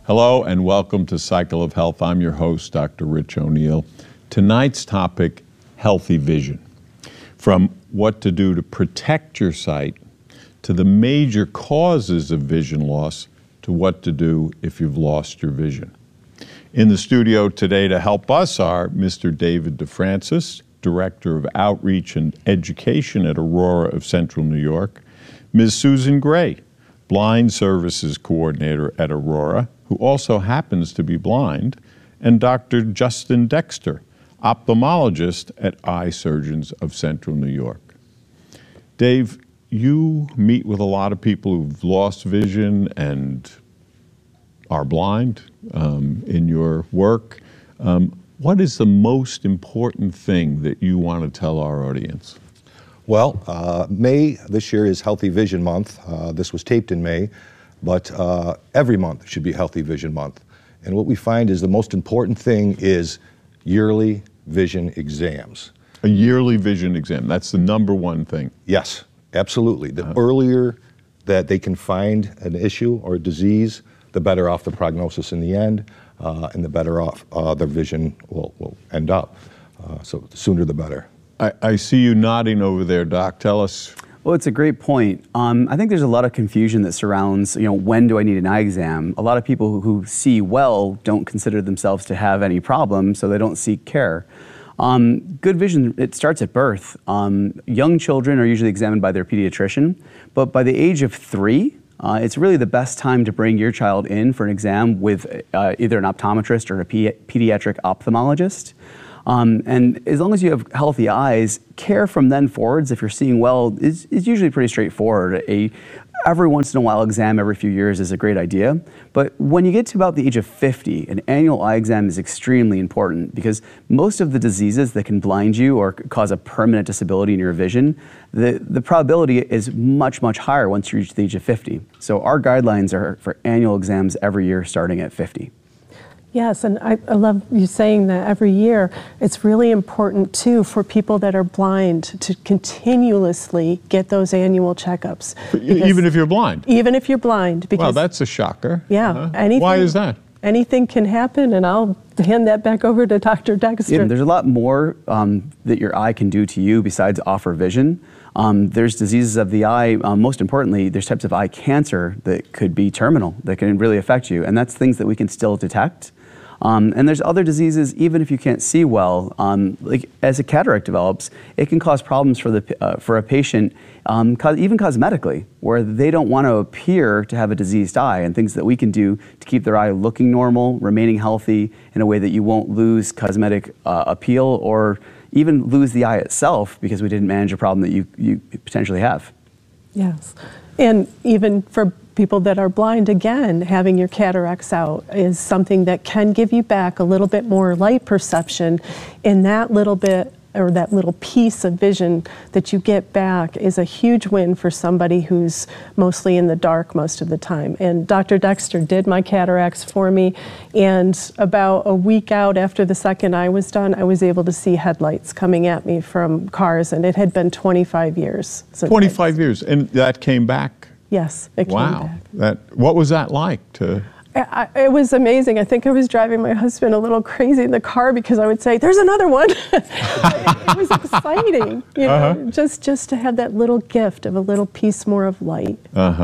Hello and welcome to Cycle of Health. I'm your host, Dr. Rich O'Neill. Tonight's topic, healthy vision. From what to do to protect your sight, to the major causes of vision loss, to what to do if you've lost your vision. In the studio today to help us are Mr. David DeFrancis, Director of Outreach and Education at Aurora of Central New York, Ms. Susan Gray, Blind Services Coordinator at Aurora, who also happens to be blind, and Dr. Justin Dexter, ophthalmologist at Eye Surgeons of Central New York. Dave, you meet with a lot of people who've lost vision and are blind in your work. What is the most important thing that you want to tell our audience? Well, May this year is Healthy Vision Month. This was taped in May, but every month should be Healthy Vision Month. And what we find is the most important thing is yearly vision exams. A yearly vision exam, that's the number one thing. Yes, absolutely. The earlier that they can find an issue or a disease, the better off the prognosis in the end, and the better off their vision will end up. So the sooner the better. I see you nodding over there, Doc. Tell us. Well, it's a great point. I think there's a lot of confusion that surrounds, when do I need an eye exam? A lot of people who see well don't consider themselves to have any problem, so they don't seek care. Good vision, it starts at birth. Young children are usually examined by their pediatrician, but by the age of 3, it's really the best time to bring your child in for an exam with either an optometrist or a pediatric ophthalmologist. And as long as you have healthy eyes, care from then forwards, if you're seeing well, is usually pretty straightforward. Every once in a while exam every few years is a great idea. But when you get to about the age of 50, an annual eye exam is extremely important because most of the diseases that can blind you or cause a permanent disability in your vision, the probability is much, much higher once you reach the age of 50. So our guidelines are for annual exams every year starting at 50. Yes, and I love you saying that every year. It's really important, too, for people that are blind to continuously get those annual checkups. Even if you're blind? Even if you're blind. Well, that's a shocker. Yeah. Why is that? Anything can happen, and I'll hand that back over to Dr. Dexter. Yeah, there's a lot more that your eye can do to you besides offer vision. There's diseases of the eye. Most importantly, there's types of eye cancer that could be terminal, that can really affect you, and that's things that we can still detect. And there's other diseases, even if you can't see well, like as a cataract develops, it can cause problems for a patient, even cosmetically, where they don't want to appear to have a diseased eye, and things that we can do to keep their eye looking normal, remaining healthy in a way that you won't lose cosmetic appeal or even lose the eye itself because we didn't manage a problem that you potentially have. Yes, and even for people that are blind, again, having your cataracts out is something that can give you back a little bit more light perception, and that little bit or that little piece of vision that you get back is a huge win for somebody who's mostly in the dark most of the time. And Dr. Dexter did my cataracts for me, and about a week out after the second eye was done, I was able to see headlights coming at me from cars, and it had been 25 years. 25 years, and that came back? Yes, it came back. Wow. What was that like to... It was amazing. I think I was driving my husband a little crazy in the car because I would say, "There's another one." It was exciting, know, just to have that little gift of a little piece more of light.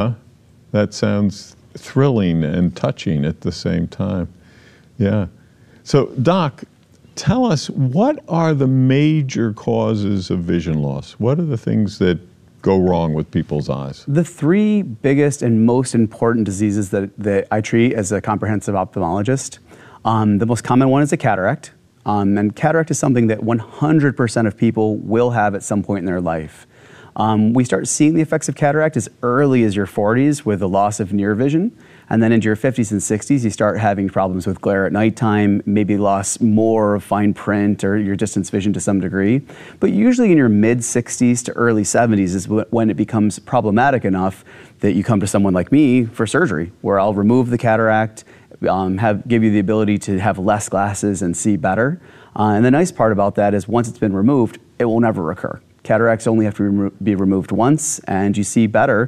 That sounds thrilling and touching at the same time. Yeah. So, Doc, tell us, what are the major causes of vision loss? What are the things that go wrong with people's eyes? The 3 biggest and most important diseases that I treat as a comprehensive ophthalmologist, the most common one is a cataract. And cataract is something that 100% of people will have at some point in their life. We start seeing the effects of cataract as early as your 40s with the loss of near vision. And then into your 50s and 60s, you start having problems with glare at nighttime, maybe loss more of fine print or your distance vision to some degree. But usually in your mid-60s to early 70s is when it becomes problematic enough that you come to someone like me for surgery, where I'll remove the cataract, give you the ability to have less glasses and see better. And the nice part about that is once it's been removed, it will never recur. Cataracts only have to be removed once, and you see better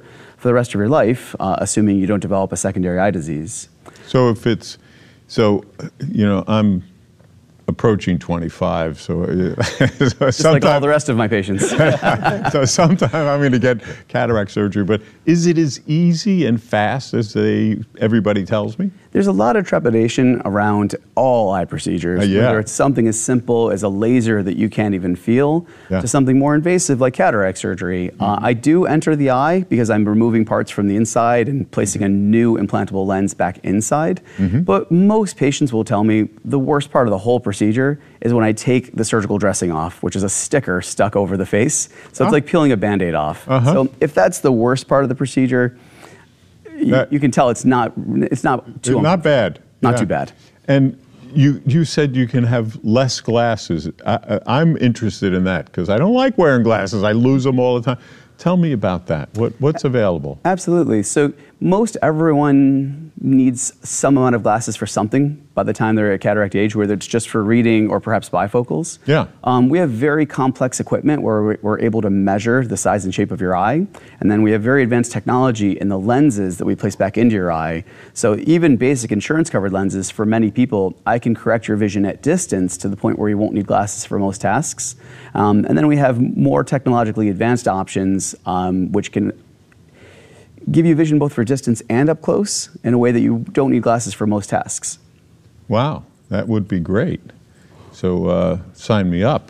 for the rest of your life, assuming you don't develop a secondary eye disease. So if it's, so, you know, I'm approaching 25, so Just like all the rest of my patients. so sometime I'm going to get cataract surgery, but is it as easy and fast as everybody tells me? There's a lot of trepidation around all eye procedures, Yeah. whether it's something as simple as a laser that you can't even feel, Yeah. to something more invasive like cataract surgery. I do enter the eye because I'm removing parts from the inside and placing a new implantable lens back inside. But most patients will tell me the worst part of the whole procedure is when I take the surgical dressing off, which is a sticker stuck over the face. So it's like peeling a Band-Aid off. So if that's the worst part of the procedure, you can tell it's not too Not bad. Not Yeah. too bad. And you said you can have less glasses. I'm interested in that because I don't like wearing glasses. I lose them all the time. Tell me about that. What's available? Absolutely. So most everyone needs some amount of glasses for something by the time they're at cataract age, whether it's just for reading or perhaps bifocals. Yeah. We have very complex equipment where we're able to measure the size and shape of your eye. And then we have very advanced technology in the lenses that we place back into your eye. So even basic insurance covered lenses, for many people, I can correct your vision at distance to the point where you won't need glasses for most tasks. And then we have more technologically advanced options, which can give you vision both for distance and up close in a way that you don't need glasses for most tasks. Wow, that would be great. So sign me up.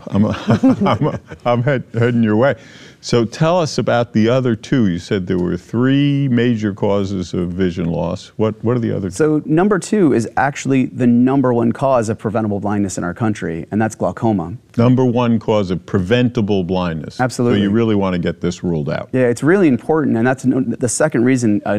I'm heading your way. So tell us about the other two. You said there were 3 major causes of vision loss. What are the other two? So number 2 is actually the number 1 cause of preventable blindness in our country, and that's glaucoma. Number 1 cause of preventable blindness. Absolutely. So you really want to get this ruled out. Yeah, it's really important, and that's the second reason